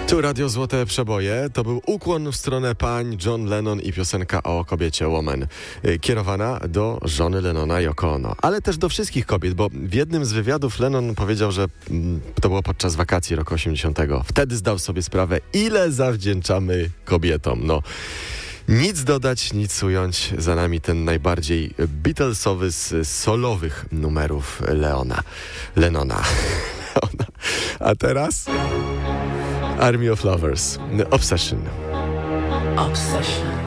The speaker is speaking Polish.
Tu Radio Złote Przeboje. To był ukłon w stronę pań John Lennon i piosenka o kobiecie Woman, kierowana do żony Lennona, Yoko Ono, ale też do wszystkich kobiet, bo w jednym z wywiadów Lennon powiedział, że to było podczas wakacji roku 80. Wtedy zdał sobie sprawę, ile zawdzięczamy kobietom. No, nic dodać, nic ująć. Za nami ten najbardziej Beatlesowy z solowych numerów Lennona. A teraz Army of Lovers, Obsession. Obsession.